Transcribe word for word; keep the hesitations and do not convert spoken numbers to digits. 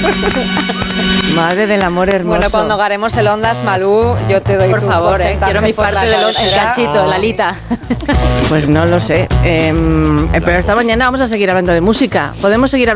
Madre del amor hermoso. Bueno, cuando ganemos el Ondas, Malú, yo te doy por tu favor, eh, quiero mi por parte la del el cachito, Oh. la alita. Pues no lo sé. Eh, pero esta mañana vamos a seguir hablando de música. Podemos seguir hablando